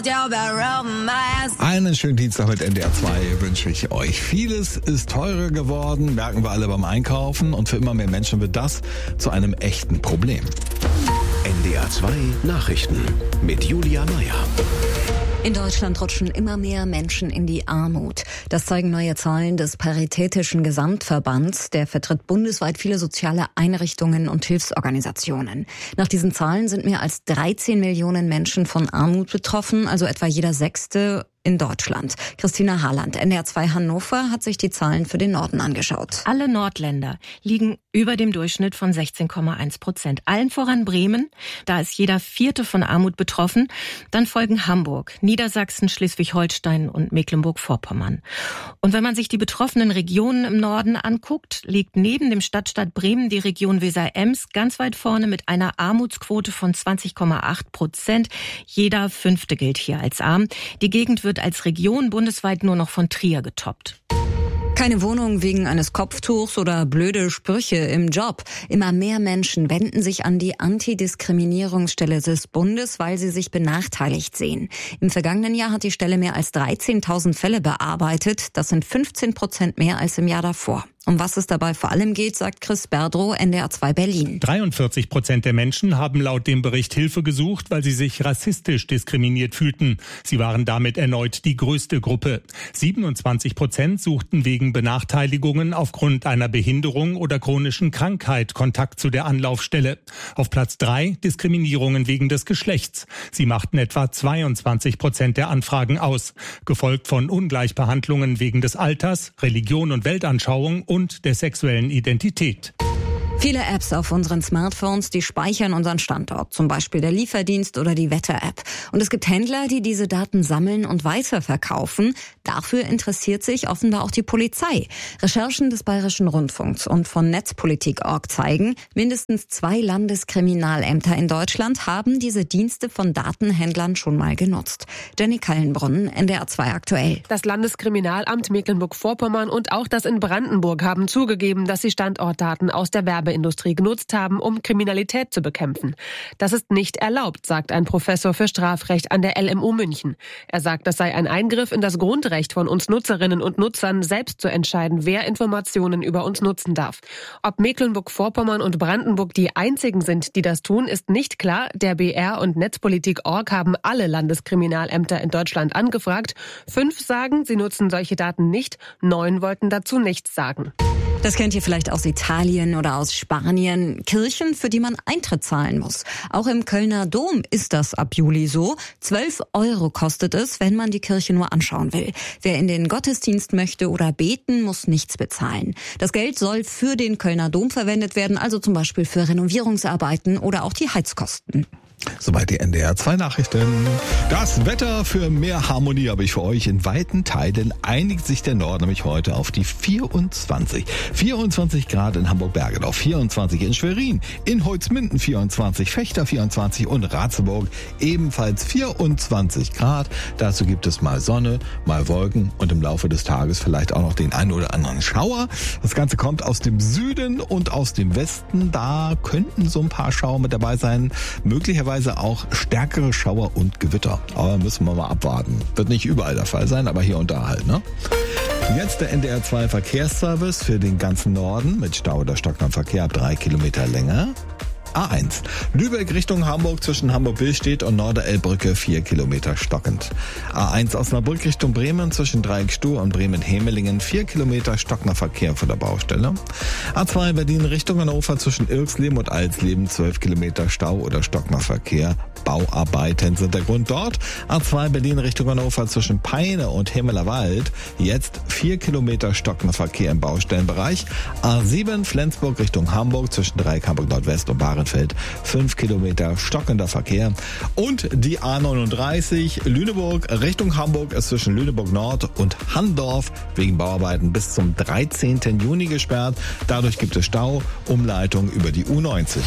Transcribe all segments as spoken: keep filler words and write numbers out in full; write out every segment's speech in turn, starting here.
Einen schönen Dienstag mit N D R zwei wünsche ich euch. Vieles ist teurer geworden, merken wir alle beim Einkaufen, und für immer mehr Menschen wird das zu einem echten Problem. N D R zwei Nachrichten mit Julia Meyer. In Deutschland rutschen immer mehr Menschen in die Armut. Das zeigen neue Zahlen des Paritätischen Gesamtverbands. Der vertritt bundesweit viele soziale Einrichtungen und Hilfsorganisationen. Nach diesen Zahlen sind mehr als dreizehn Millionen Menschen von Armut betroffen, also etwa jeder Sechste in Deutschland. Christina Harland, N D R zwei Hannover, hat sich die Zahlen für den Norden angeschaut. Alle Nordländer liegen über dem Durchschnitt von sechzehn Komma eins Prozent. Allen voran Bremen, da ist jeder Vierte von Armut betroffen. Dann folgen Hamburg, Niedersachsen, Schleswig-Holstein und Mecklenburg-Vorpommern. Und wenn man sich die betroffenen Regionen im Norden anguckt, liegt neben dem Stadtstaat Bremen die Region Weser-Ems ganz weit vorne mit einer Armutsquote von zwanzig Komma acht Prozent. Jeder Fünfte gilt hier als arm. Die Gegend wird wird als Region bundesweit nur noch von Trier getoppt. Keine Wohnung wegen eines Kopftuchs oder blöde Sprüche im Job. Immer mehr Menschen wenden sich an die Antidiskriminierungsstelle des Bundes, weil sie sich benachteiligt sehen. Im vergangenen Jahr hat die Stelle mehr als dreizehntausend Fälle bearbeitet. Das sind fünfzehn Prozent mehr als im Jahr davor. Um was es dabei vor allem geht, sagt Chris Berdrow, N D R zwei Berlin. dreiundvierzig Prozent der Menschen haben laut dem Bericht Hilfe gesucht, weil sie sich rassistisch diskriminiert fühlten. Sie waren damit erneut die größte Gruppe. siebenundzwanzig Prozent suchten wegen Benachteiligungen aufgrund einer Behinderung oder chronischen Krankheit Kontakt zu der Anlaufstelle. Auf Platz drei Diskriminierungen wegen des Geschlechts. Sie machten etwa zweiundzwanzig Prozent der Anfragen aus, gefolgt von Ungleichbehandlungen wegen des Alters, Religion und Weltanschauung und der sexuellen Identität. Viele Apps auf unseren Smartphones, die speichern unseren Standort, zum Beispiel der Lieferdienst oder die Wetter-App. Und es gibt Händler, die diese Daten sammeln und weiterverkaufen. Dafür interessiert sich offenbar auch die Polizei. Recherchen des Bayerischen Rundfunks und von Netzpolitik Punkt org zeigen, mindestens zwei Landeskriminalämter in Deutschland haben diese Dienste von Datenhändlern schon mal genutzt. Jenny Kallenbrunn, N D R zwei aktuell. Das Landeskriminalamt Mecklenburg-Vorpommern und auch das in Brandenburg haben zugegeben, dass sie Standortdaten aus der Werbe Industrie genutzt haben, um Kriminalität zu bekämpfen. Das ist nicht erlaubt, sagt ein Professor für Strafrecht an der L M U München. Er sagt, das sei ein Eingriff in das Grundrecht von uns Nutzerinnen und Nutzern, selbst zu entscheiden, wer Informationen über uns nutzen darf. Ob Mecklenburg-Vorpommern und Brandenburg die einzigen sind, die das tun, ist nicht klar. Der B R und Netzpolitik Punkt org haben alle Landeskriminalämter in Deutschland angefragt. Fünf sagen, sie nutzen solche Daten nicht. Neun wollten dazu nichts sagen. Das kennt ihr vielleicht aus Italien oder aus Spanien. Kirchen, für die man Eintritt zahlen muss. Auch im Kölner Dom ist das ab Juli so. Zwölf Euro kostet es, wenn man die Kirche nur anschauen will. Wer in den Gottesdienst möchte oder beten, muss nichts bezahlen. Das Geld soll für den Kölner Dom verwendet werden, also zum Beispiel für Renovierungsarbeiten oder auch die Heizkosten. Soweit die N D R zwei Nachrichten. Das Wetter für mehr Harmonie habe ich für euch. In weiten Teilen einigt sich der Norden nämlich heute auf die vierundzwanzig. vierundzwanzig Grad in Hamburg-Bergedorf, vierundzwanzig in Schwerin, in Holzminden vierundzwanzig, Fechter vierundzwanzig und Ratzeburg ebenfalls vierundzwanzig Grad. Dazu gibt es mal Sonne, mal Wolken und im Laufe des Tages vielleicht auch noch den einen oder anderen Schauer. Das Ganze kommt aus dem Süden und aus dem Westen. Da könnten so ein paar Schauer mit dabei sein. Möglicherweise auch stärkere Schauer und Gewitter. Aber müssen wir mal abwarten. Wird nicht überall der Fall sein, aber hier und da halt, ne? Jetzt der N D R zwei Verkehrsservice für den ganzen Norden mit Stau oder stockendem Verkehr ab drei Kilometer Länge. A eins. Lübeck Richtung Hamburg zwischen Hamburg-Billstedt und Norderelbbrücke vier Kilometer stockend. A eins Osnabrück Richtung Bremen zwischen Dreieckstuhl und Bremen-Hemelingen vier Kilometer stockender Verkehr vor der Baustelle. A zwei Berlin Richtung Hannover zwischen Irksleben und Alsleben zwölf Kilometer Stau oder stockender Verkehr. Bauarbeiten sind der Grund dort. A zwei Berlin Richtung Hannover zwischen Peine und Himmelerwald jetzt vier Kilometer stockender Verkehr im Baustellenbereich. A sieben Flensburg Richtung Hamburg zwischen Dreieck Hamburg Nordwest und Bahrenfeld fünf Kilometer stockender Verkehr. Und die A neununddreißig Lüneburg Richtung Hamburg ist zwischen Lüneburg Nord und Handorf wegen Bauarbeiten bis zum dreizehnten Juni gesperrt. Dadurch gibt es Stau, Umleitung über die U neunzig.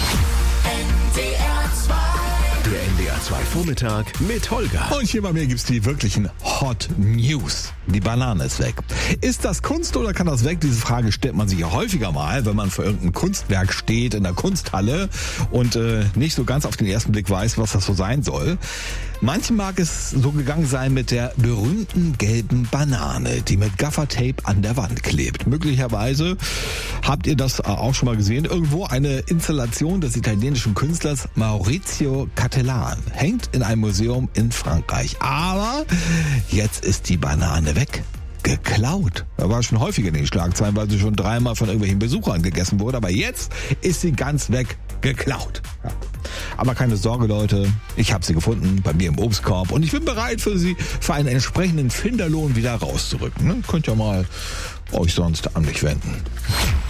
Der N D R zwei Vormittag mit Holger. Und hier bei mir gibt's die wirklichen Hot News. Die Banane ist weg. Ist das Kunst oder kann das weg? Diese Frage stellt man sich ja häufiger mal, wenn man vor irgendeinem Kunstwerk steht in der Kunsthalle und äh, nicht so ganz auf den ersten Blick weiß, was das so sein soll. Manchen mag es so gegangen sein mit der berühmten gelben Banane, die mit Gaffertape an der Wand klebt. Möglicherweise habt ihr das auch schon mal gesehen. Irgendwo eine Installation des italienischen Künstlers Maurizio Cattelan hängt in einem Museum in Frankreich. Aber jetzt ist die Banane weg. Geklaut. Da war schon häufiger in den Schlagzeilen, weil sie schon dreimal von irgendwelchen Besuchern gegessen wurde. Aber jetzt ist sie ganz weg. Geklaut. Ja. Aber keine Sorge, Leute. Ich habe sie gefunden bei mir im Obstkorb und ich bin bereit für sie für einen entsprechenden Finderlohn wieder rauszurücken. Ne? Könnt ihr mal euch sonst an mich wenden.